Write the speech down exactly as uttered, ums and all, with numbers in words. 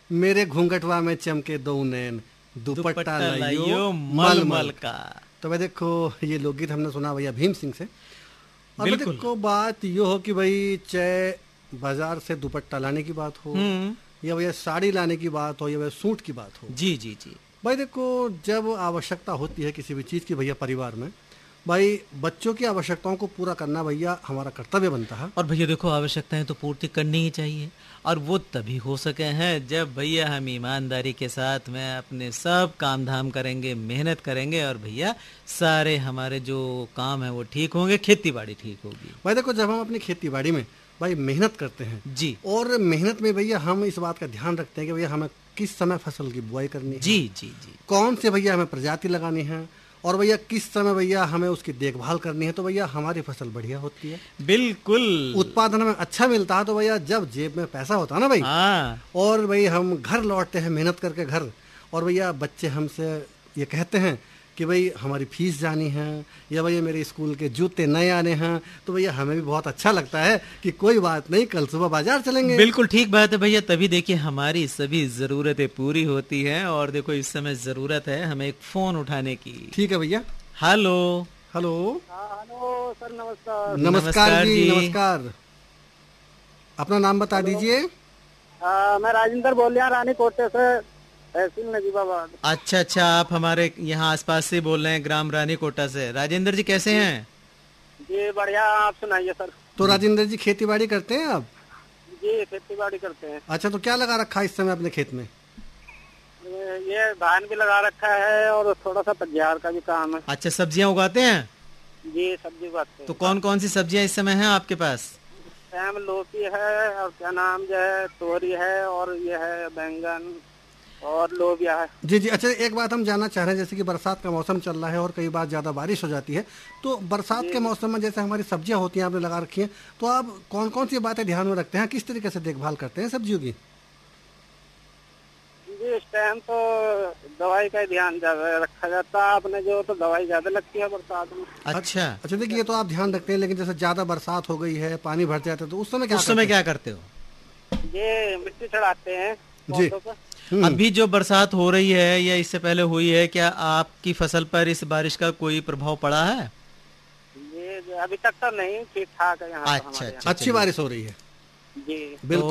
मेरे घूंघटवा में चमके दो नैन, दुपट्टा लाइयो मलमल का। तो भाई देखो ये लोकगीत हमने सुना भैया भीम सिंह से। और भाई देखो बात ये हो कि भाई चाहे बाजार से दुपट्टा लाने की बात हो या भैया साड़ी लाने की बात हो या भैया सूट की बात हो, जी जी जी भाई देखो जब आवश्यकता होती है किसी भी चीज़ की भैया परिवार में, भाई बच्चों की आवश्यकताओं को पूरा करना भैया हमारा कर्तव्य बनता है। और भैया देखो आवश्यकताएं तो पूर्ति करनी ही चाहिए, और वो तभी हो सके हैं जब भैया हम ईमानदारी के साथ में अपने सब काम धाम करेंगे, मेहनत करेंगे, और भैया सारे हमारे जो काम है वो ठीक होंगे, खेती बाड़ी ठीक होगी। भाई देखो जब हम अपनी खेती बाड़ी में भाई मेहनत करते हैं जी, और मेहनत में भैया हम इस बात का ध्यान रखते हैं कि भैया हमें किस समय फसल की बुआई करनी है, जी जी जी, कौन से भैया हमें प्रजाति लगानी है, और भैया किस समय भैया हमें उसकी देखभाल करनी है, तो भैया हमारी फसल बढ़िया होती है, बिल्कुल उत्पादन हमें अच्छा मिलता है। तो भैया जब जेब में पैसा होता है ना भाई, हाँ, और भाई हम घर लौटते हैं मेहनत करके घर, और भैया बच्चे हमसे ये कहते हैं कि भाई हमारी फीस जानी है या भैया मेरे स्कूल के जूते नए आने हैं, तो भैया हमें भी बहुत अच्छा लगता है कि कोई बात नहीं कल सुबह बाजार चलेंगे। बिल्कुल ठीक बात है भैया, तभी देखिए हमारी सभी जरूरतें पूरी होती हैं। और देखो इस समय जरूरत है हमें एक फोन उठाने की। ठीक है भैया। हेलो हेलो हेलो सर, नमस्कार। नमस्कार जी, नमस्कार। अपना नाम बता दीजिए। मैं राजेंद्र बोल रहा हूँ रानी कोटे से, तहसील नजीबाबाद। अच्छा अच्छा, आप हमारे यहाँ आसपास से बोल रहे हैं, ग्राम रानी कोटा से। राजेंद्र जी कैसे हैं? जी बढ़िया, आप सुनाइए सर। तो राजेंद्र जी खेती बाड़ी करते हैं आप? जी खेती बाड़ी करते हैं। अच्छा, तो क्या लगा रखा है इस समय अपने खेत में? ये धान भी लगा रखा है और थोड़ा सा पजियार का भी काम है। अच्छा, सब्जियां उगाते हैं? जी सब्जी उगाते हैं। तो कौन कौन सी सब्जियां इस समय हैं आपके पास? लौकी है और क्या नाम जो है तोरी है, और ये है बैंगन और लोबिया है। जी जी। अच्छा, एक बात हम जानना चाह रहे हैं, जैसे कि बरसात का मौसम चल रहा है और कई बार ज़्यादा बारिश हो जाती है, तो बरसात के मौसम में जैसे हमारी सब्जियां होती हैं आपने लगा रखी हैं, तो आप कौन कौन सी बातें ध्यान में रखते हैं, किस तरीके से देखभाल करते हैं सब्जियों की? जी इस टाइम तो दवाई का ध्यान ज्यादा रखा जाता है, आपने जो तो दवाई ज्यादा लगती है बरसात में। अच्छा अच्छा, देखिए ये तो आप ध्यान रखते हैं, लेकिन जैसे ज़्यादा बरसात हो गई है, पानी भर जाता है, तो उस समय क्या उस समय क्या करते हो? ये मिट्टी चढ़ाते हैं जी। अभी जो बरसात हो रही है या इससे पहले हुई है, क्या आपकी फसल पर इस बारिश का कोई प्रभाव पड़ा है? ये अभी तक तो नहीं, ठीक ठाक है यहाँ। अच्छा अच्छा, अच्छी बारिश हो रही है। जी बिल्कुल।